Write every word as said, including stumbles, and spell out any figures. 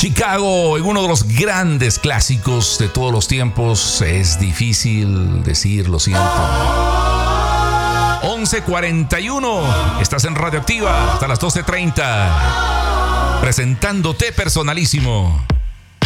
Chicago, en uno de los grandes clásicos de todos los tiempos. Es difícil decir, lo siento. once cuarenta y uno. Estás en Radioactiva hasta las doce treinta. Presentándote Personalísimo.